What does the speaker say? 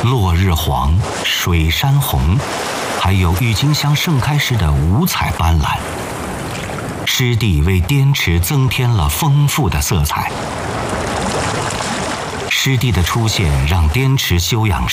落日黄、水山红，还有郁金香盛开时的五彩斑斓。湿地为滇池增添了丰富的色彩。湿地的出现让滇池休养